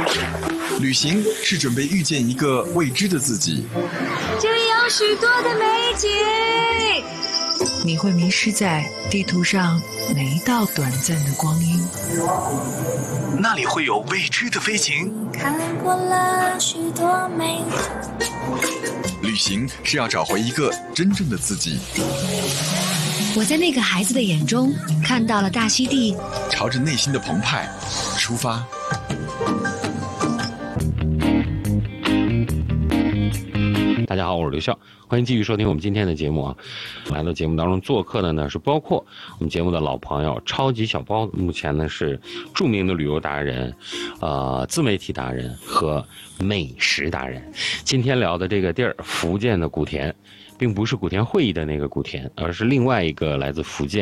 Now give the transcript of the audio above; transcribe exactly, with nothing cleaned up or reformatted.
旅行是准备遇见一个未知的自己， 这里有许多的美景， 你会迷失在地图上每一道短暂的光阴。 那里会有未知的飞行。 看过了许多美景。 旅行是要找回一个真正的自己。 我在那个孩子的眼中看到了大溪地， 朝着内心的澎湃出发。 大家好，我是刘笑，欢迎继续收听我们今天的节目啊。来到节目当中做客的呢是包括我们节目的老朋友超级小包，目前呢是著名的旅游达人、呃自媒体达人和美食达人。今天聊的这个地儿，福建的古田，并不是古田会议的那个古田，而是另外一个来自福建